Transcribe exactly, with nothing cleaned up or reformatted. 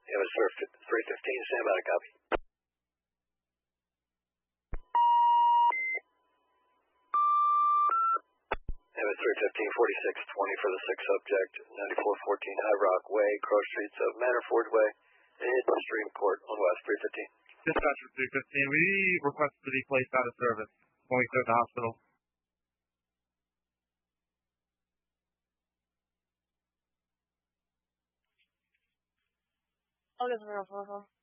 It was for three fifteen, stand by to copy. It was three fifteen, forty-six twenty for the sixth subject, ninety-four fourteen High Rock Way, cross streets of Manor Forge Way, and Hidden Stream Court on West three fifteen. Dispatcher three fifteen, we request to be placed out of service when we clear the hospital. Oh, this is real,